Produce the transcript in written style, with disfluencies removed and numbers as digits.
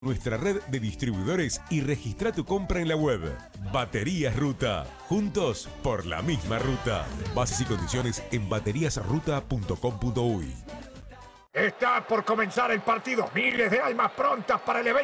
nuestra red de distribuidores y registra tu compra en la web. Baterías Ruta. Juntos por la misma ruta. Bases y condiciones en bateriasruta.com.uy. Está por comenzar el partido. Miles de almas prontas para el evento